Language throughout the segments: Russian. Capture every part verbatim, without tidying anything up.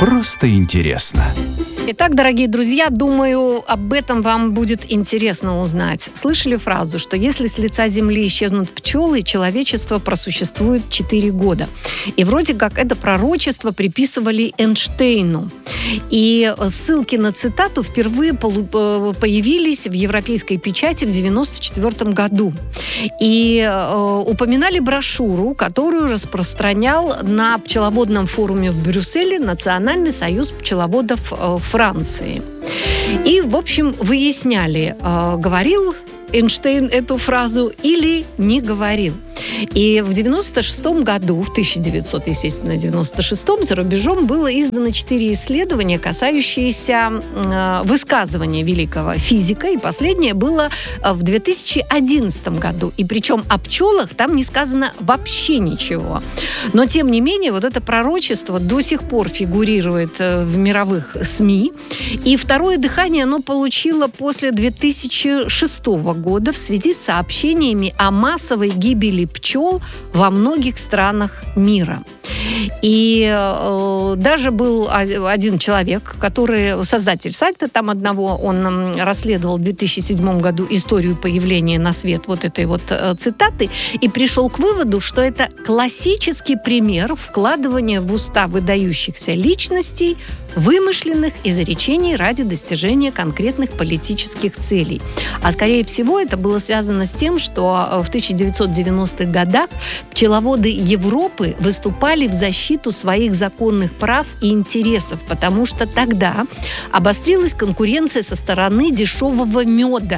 Просто интересно. Итак, дорогие друзья, думаю, об этом вам будет интересно узнать. Слышали фразу, что если с лица Земли исчезнут пчелы, человечество просуществует четыре года. И вроде как это пророчество приписывали Эйнштейну. И ссылки на цитату впервые появились в европейской печати в девяносто четвёртом году. И э, упоминали брошюру, которую распространял на пчеловодном форуме в Брюсселе Национальный союз пчеловодов э, Франции. И, в общем, выясняли, э, говорил Эйнштейн эту фразу или не говорил. И в девяносто шестом году, в тысяча девятьсот, естественно, девяносто шестом, за рубежом было издано четыре исследования, касающиеся э, высказывания великого физика, и последнее было в две тысячи одиннадцатом году. И причем о пчелах там не сказано вообще ничего. Но, тем не менее, вот это пророчество до сих пор фигурирует в мировых СМИ. И второе дыхание оно получило после две тысячи шестого года в связи с сообщениями о массовой гибели пчел во многих странах мира. И э, даже был один человек, который, создатель сайта там одного, он расследовал в две тысячи седьмом году историю появления на свет вот этой вот э, цитаты и пришел к выводу, что это классический пример вкладывания в уста выдающихся личностей вымышленных изречений ради достижения конкретных политических целей. А скорее всего это было связано с тем, что в тысяча девятьсот девяностых годах пчеловоды Европы выступали в защиту своих законных прав и интересов, потому что тогда обострилась конкуренция со стороны дешевого меда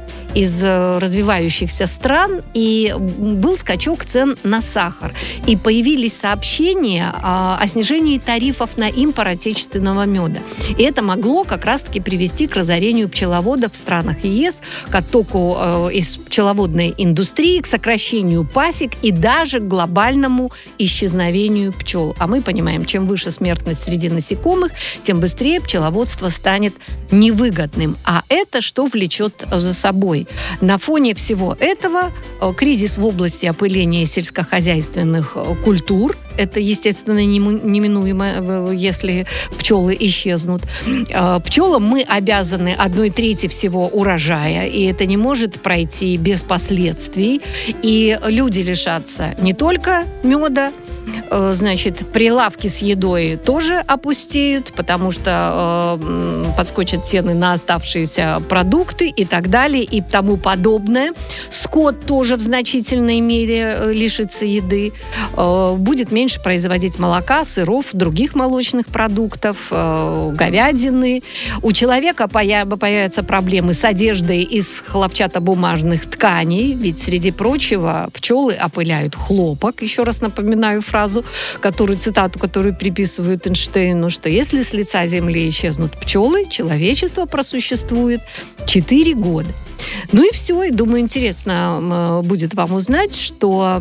из развивающихся стран, и был скачок цен на сахар. И появились сообщения о, о снижении тарифов на импорт отечественного меда. И это могло как раз-таки привести к разорению пчеловодов в странах ЕС, к оттоку э, из пчеловодной индустрии, к сокращению пасек и даже к глобальному исчезновению пчел. А мы понимаем, чем выше смертность среди насекомых, тем быстрее пчеловодство станет невыгодным. А это что влечет за собой? На фоне всего этого кризис в области опыления сельскохозяйственных культур, это, естественно, неминуемо, если пчелы исчезнут. Пчелам мы обязаны одной трети всего урожая, и это не может пройти без последствий. И люди лишатся не только меда, значит, прилавки с едой тоже опустеют, потому что э, подскочат цены на оставшиеся продукты и так далее, и тому подобное. Скот тоже в значительной мере лишится еды. Э, будет меньше производить молока, сыров, других молочных продуктов, э, говядины. У человека появ- появятся проблемы с одеждой из хлопчатобумажных тканей, ведь, среди прочего, пчелы опыляют хлопок. Еще раз напоминаю фразу, которую, цитату, которую приписывают Эйнштейну, что если с лица Земли исчезнут пчелы, человечество просуществует четыре года. Ну и все. И думаю, интересно будет вам узнать, что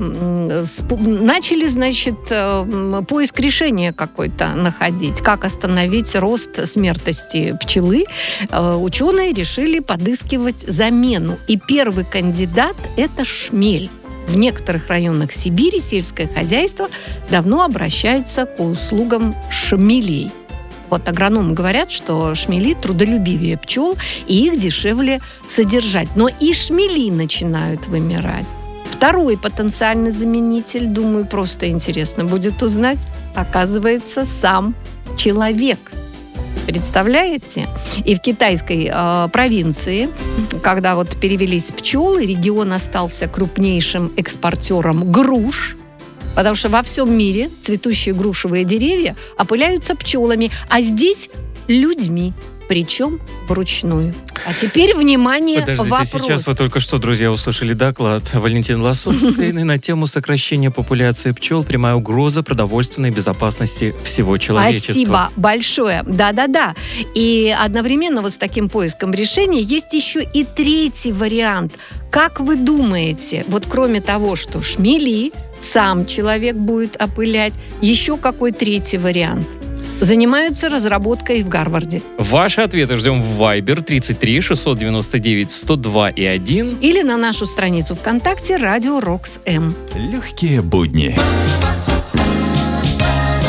начали, значит, поиск решения какой-то находить. Как остановить рост смертности пчелы. Ученые решили подыскивать замену. И первый кандидат – это шмель. В некоторых районах Сибири сельское хозяйство давно обращается к услугам шмелей. Вот агрономы говорят, что шмели трудолюбивее пчел, и их дешевле содержать. Но и шмели начинают вымирать. Второй потенциальный заменитель, думаю, просто интересно будет узнать, оказывается, сам человек. Представляете? И в китайской э, провинции, когда вот перевелись пчелы, регион остался крупнейшим экспортером груш, потому что во всем мире цветущие грушевые деревья опыляются пчелами, а здесь людьми. Причем вручную. А теперь, внимание, Подождите, вопрос. сейчас вы только что, друзья, услышали доклад Валентины Лосовской на тему сокращения популяции пчел, прямая угроза продовольственной безопасности всего человечества. Спасибо большое. Да-да-да. И одновременно вот с таким поиском решения есть еще и третий вариант. Как вы думаете, вот кроме того, что шмели, сам человек будет опылять, еще какой третий вариант? Занимаются разработкой в Гарварде. Ваши ответы ждем в Viber тридцать три шестьсот девяносто девять сто два и один. Или на нашу страницу ВКонтакте «Радио Рокс М». Легкие будни.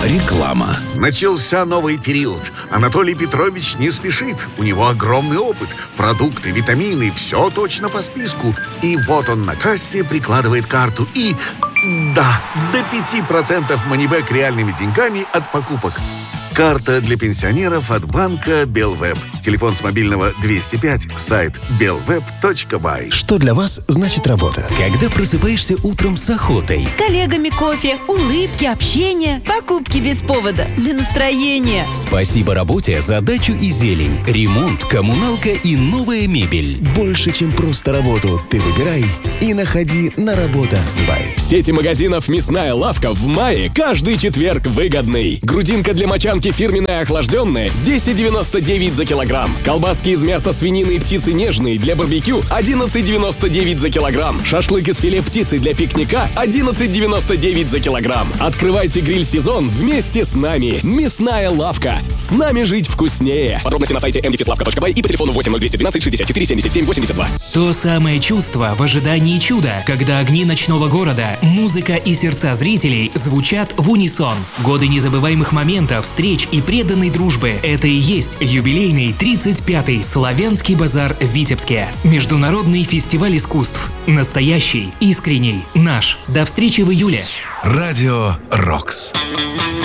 Реклама. Начался новый период. Анатолий Петрович не спешит. У него огромный опыт. Продукты, витамины, все точно по списку. И вот он на кассе прикладывает карту и... Да, до пяти процентов манибэк реальными деньгами от покупок. Карта для пенсионеров от банка Белвеб. Телефон с мобильного двести пять, сайт белвеб точка бай. Что для вас значит работа? Когда просыпаешься утром с охотой. С коллегами кофе, улыбки, общение, покупки без повода, для настроения. Спасибо работе за дачу и зелень, ремонт, коммуналка и новая мебель. Больше, чем просто работу, ты выбирай и находи на работа бай. В сети магазинов «Мясная лавка» в мае каждый четверг выгодный. Грудинка для мочанки фирменная охлажденная десять девяносто девять за килограмм. Колбаски из мяса свинины и птицы нежные для барбекю одиннадцать девяносто девять за килограмм. Шашлык из филе птицы для пикника одиннадцать девяносто девять за килограмм. Открывайте гриль-сезон вместе с нами. «Мясная лавка». С нами жить вкуснее. Подробности на сайте эм ди эф лавка точка бай и по телефону восемь ноль двести двенадцать шестьдесят четыре семьдесят семь восемьдесят два. То самое чувство в ожидании чуда, когда огни ночного города, музыка и сердца зрителей звучат в унисон. Годы незабываемых моментов, встреч и преданной дружбы. Это и есть юбилейный тридцать пятый Славянский базар в Витебске. Международный фестиваль искусств. Настоящий, искренний, наш. До встречи в июле. Радио «Рокс».